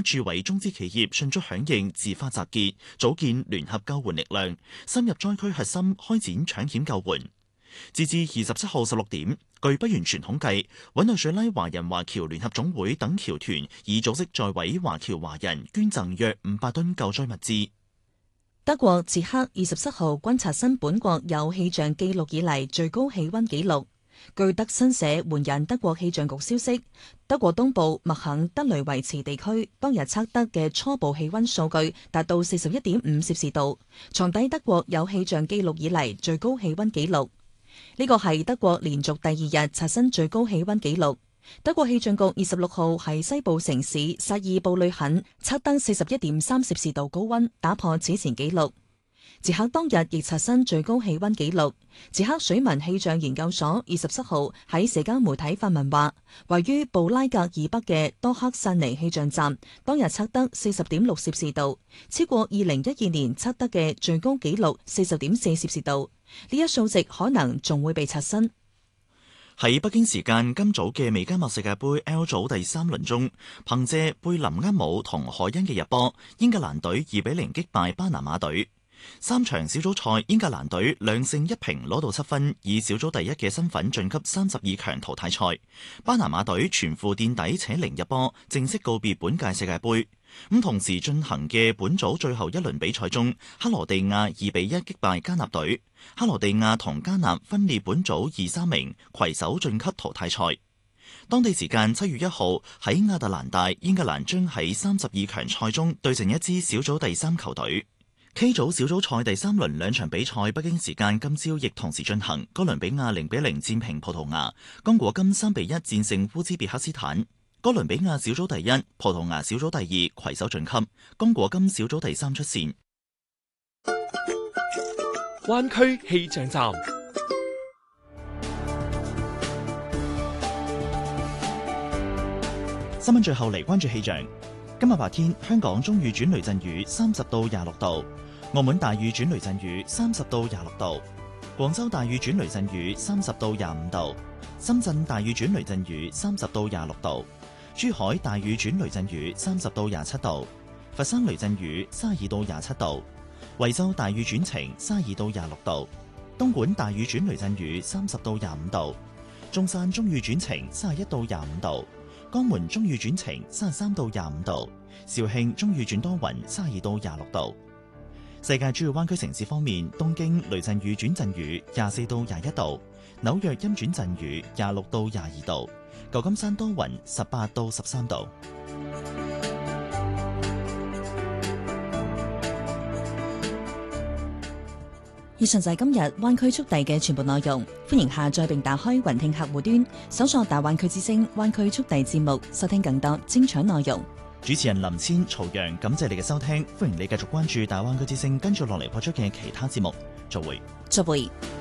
駐委中資企業迅速響應，自發集結，組建聯合救援力量，深入災區核心開展搶險救援。截至27號16點，據不完全統計，委內瑞拉華人華僑聯合總會等僑團已組織在委華僑華人捐贈約500噸救災物資。 德國捷克27號均刷新本國有氣象記錄以嚟最高氣溫紀錄。據德新社援引德國氣象局消息，德國東部默肯德雷維茨地區當日測得嘅初步氣溫數據達到41.5攝氏度，創低德國有氣象記錄以嚟最高氣溫紀錄。呢個係德國連續第2日刷新最高氣溫紀錄。德國氣象局26號喺西部城市薩爾布呂肯測得41.3攝氏度高溫，打破此前紀錄。捷克當日亦刷新最高氣溫紀錄。捷克水文氣象研究所27號喺社交媒體發文話，位於布拉格以北嘅多克薩尼氣象站當日測得40.6攝氏度，超過2012年測得嘅最高紀錄40.4攝氏度。呢一數值可能仲會被刷新。 喺北京時間今早嘅美加墨世界盃 L 組第3輪中，憑借貝林厄姆同海恩嘅入波，英格蘭隊2-0擊敗巴拿馬隊。3場小組賽，英格蘭隊2勝1平攞到7分，以小組第一嘅身份晉級32強淘汰賽。巴拿馬隊全副墊底且0入波，正式告別本屆世界盃。同時進行嘅本組最後一輪比賽中，克羅地亞2-1擊敗加納隊。克羅地亞同加納分列本組2、3名，攜手晉級淘汰賽。當地時間7月1號喺亞特蘭大，英格蘭將喺32強賽中對陣一支小組第3球隊。K 組小組賽第3輪2場比賽，北京時間今朝亦同時進行。哥倫比亞0-0戰平葡萄牙，剛果金3-1戰勝烏茲別克斯坦。哥倫比亞小組第1，葡萄牙小組第2，攜手晉級。剛果金小組第3出線。 灣區氣象站。 新聞最後嚟關注氣象。今日白天，香港中雨轉雷陣雨30到26度，澳門大雨轉雷陣雨30到26度，廣州大雨轉雷陣雨30到25度，深圳大雨轉雷陣雨30到26度，珠海大雨轉雷陣雨30到27度，佛山雷陣雨32到27度，惠州大雨轉晴32到26度，東莞大雨轉雷陣雨30到25度，中山中雨轉晴31到25度，江門中雨轉晴33到25度，肇慶中雨轉多雲32到26度。世界主要灣區城市方面，東京雷陣雨轉陣雨24到21度，紐約陰轉陣雨26到22度，舊金山多雲18到13度。 以上就係今日灣區速遞嘅全部內容，歡迎下載並打開雲聽客戶端，搜索大灣區之聲灣區速遞節目，收聽更多精彩內容。 主持人林千、曹陽，感謝你嘅收聽，歡迎你繼續關注大灣區之聲跟住落嚟播出嘅其他節目。再會。